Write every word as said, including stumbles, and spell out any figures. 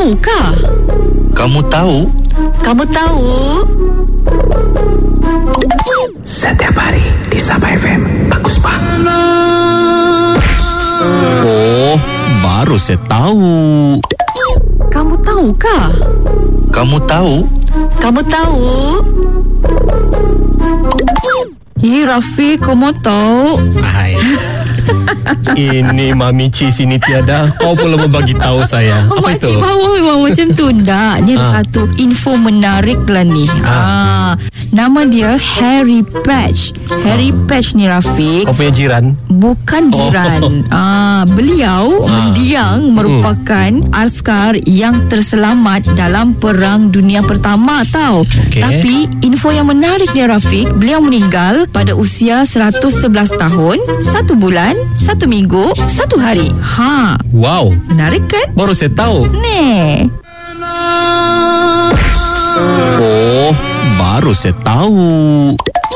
tahukah? Kamu tahu? Kamu tahu? Setiap hari di Sabah F M, bagus bang. Oh, baru saya tahu. Kamu tahukah? Kamu tahu? Kamu tahu? Eh, Rafiq, kamu tahu? Hai. Ini Mami Ci sini tiada. Kau pula membagi tahu saya. Oh, Apa itu? Makcik bawah memang macam tu. Tak, ni ada Ah. satu info menarik lah ni. Ah. Nama dia Harry Patch. Harry Patch ni, Rafiq, Kau punya jiran? bukan jiran. Oh. Ah, beliau Ah. mendiang merupakan hmm. askar yang terselamat dalam Perang Dunia Pertama tau. Okey. Tapi info yang menarik dia, Rafiq, beliau meninggal pada usia seratus sebelas tahun, satu bulan, satu minggu, satu hari. Ha, Wow, menarik kan? baru saya tahu. Nih. Oh, baru saya tahu.